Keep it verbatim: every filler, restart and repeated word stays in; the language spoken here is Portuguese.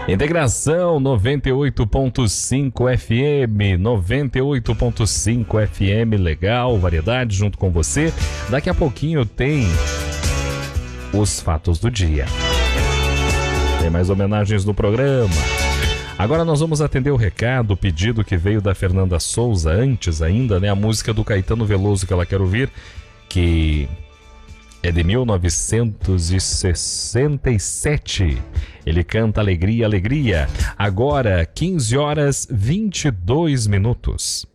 Integração noventa e oito ponto cinco F M, noventa e oito ponto cinco F M, legal, variedade junto com você. Daqui a pouquinho tem os fatos do dia. Tem mais homenagens no programa. Agora nós vamos atender o recado, o pedido que veio da Fernanda Souza, antes ainda, né? A música do Caetano Veloso que ela quer ouvir, que é de mil novecentos e sessenta e sete. Ele canta Alegria, Alegria. Agora, quinze horas e vinte e dois minutos.